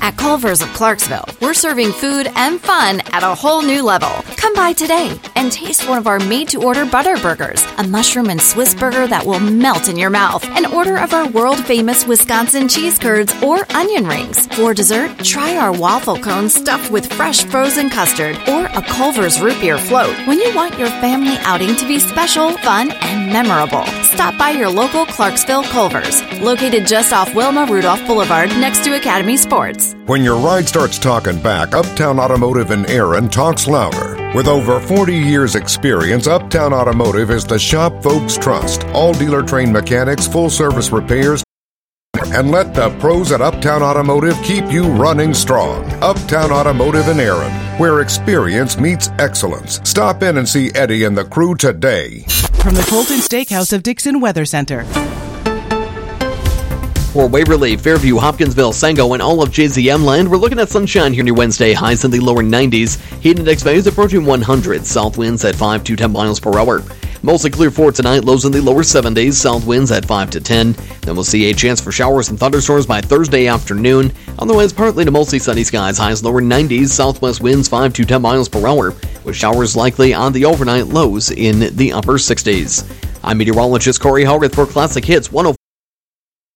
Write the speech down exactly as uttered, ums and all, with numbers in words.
At Culver's of Clarksville, we're serving food and fun at a whole new level. Come by today and taste one of our made-to-order butter burgers, a mushroom and Swiss burger that will melt in your mouth, an order of our world-famous Wisconsin cheese curds or onion rings. For dessert, try our waffle cones stuffed with fresh frozen custard or a Culver's root beer float. When you want your family outing to be special, fun, and memorable, stop by your local Clarksville Culver's, located just off Wilma Rudolph Boulevard next to Academy Sports. When your ride starts talking back, Uptown Automotive in Erin talks louder. With over forty years experience, Uptown Automotive is the shop folks trust. All dealer-trained mechanics, full-service repairs, and let the pros at Uptown Automotive keep you running strong. Uptown Automotive in Erin, where experience meets excellence. Stop in and see Eddie and the crew today. From the Colton Steakhouse of Dixon Weather Center. For Waverly, Fairview, Hopkinsville, Sango, and all of J Z M land, we're looking at sunshine here near Wednesday. Highs in the lower nineties. Heat index values approaching one hundred. South winds at five to ten miles per hour. Mostly clear for tonight. Lows in the lower seventies. South winds at five to ten. Then we'll see a chance for showers and thunderstorms by Thursday afternoon. Otherwise, partly to mostly sunny skies. Highs lower nineties. Southwest winds five to ten miles per hour, with showers likely on the overnight. Lows in the upper sixties. I'm meteorologist Corey Hogarth for Classic Hits one oh four.